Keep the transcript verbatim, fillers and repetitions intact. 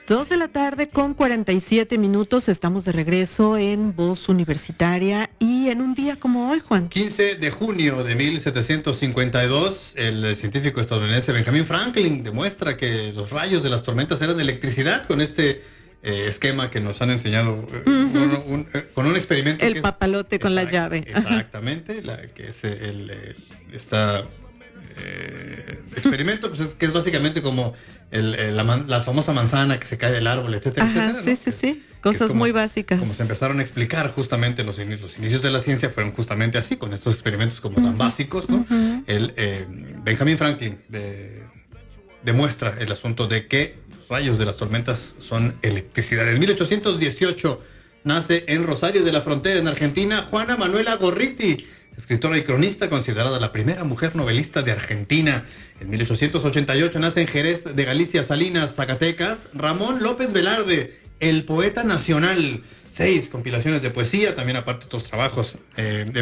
Dos de la tarde con cuarenta y siete minutos, estamos de regreso en Voz Universitaria y en un día como hoy, Juan. quince de junio de mil setecientos cincuenta y dos, el científico estadounidense Benjamin Franklin demuestra que los rayos de las tormentas eran electricidad con este eh, esquema que nos han enseñado eh, uh-huh. un, un, eh, con un experimento. El que papalote es, con exact, la llave. Exactamente, la, que es el, el esta eh, experimento, pues es, que es básicamente como el, el, la, man, la famosa manzana que se cae del árbol, etcétera, Ajá, etcétera. Sí, ¿no? sí, que, sí. Cosas como, muy básicas. Como se empezaron a explicar justamente los, los inicios de la ciencia fueron justamente así, con estos experimentos como uh-huh. tan básicos, ¿no? Uh-huh. El eh, Benjamin Franklin de, demuestra el asunto de que los rayos de las tormentas son electricidad. En mil ochocientos dieciocho nace en Rosario de la Frontera, en Argentina, Juana Manuela Gorriti, escritora y cronista, considerada la primera mujer novelista de Argentina. En mil ochocientos ochenta y ocho nace en Jerez de Galicia, Salinas, Zacatecas, Ramón López Velarde, el poeta nacional. Seis compilaciones de poesía, también aparte de otros trabajos eh, de